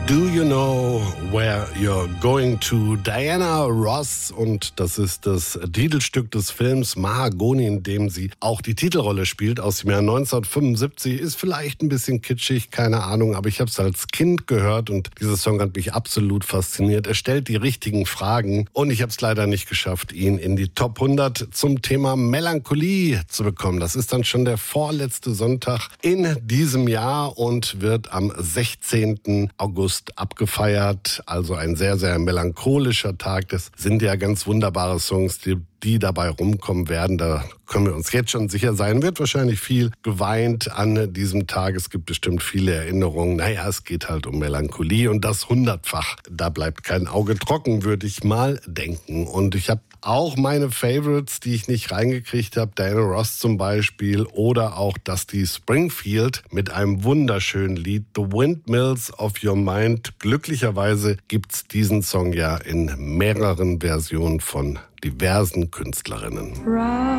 Do You Know Where You're Going To? Diana Ross, und das ist das Titelstück des Films Mahagoni, in dem sie auch die Titelrolle spielt, aus dem Jahr 1975. Ist vielleicht ein bisschen kitschig, keine Ahnung, aber ich habe es als Kind gehört und dieser Song hat mich absolut fasziniert. Er stellt die richtigen Fragen und ich habe es leider nicht geschafft, ihn in die Top 100 zum Thema Melancholie zu bekommen. Das ist dann schon der vorletzte Sonntag in diesem Jahr und wird am 16. August abgefeiert. Also ein sehr, sehr melancholischer Tag. Das sind ja ganz wunderbare Songs, die dabei rumkommen werden. Da können wir uns jetzt schon sicher sein. Wird wahrscheinlich viel geweint an diesem Tag. Es gibt bestimmt viele Erinnerungen. Naja, es geht halt um Melancholie und das 100-fach. Da bleibt kein Auge trocken, würde ich mal denken. Und ich habe auch meine Favorites, die ich nicht reingekriegt habe. Diana Ross zum Beispiel oder auch Dusty Springfield mit einem wunderschönen Lied, The Windmills of Your Mind. Glücklicherweise gibt's diesen Song ja in mehreren Versionen von diversen Künstlerinnen.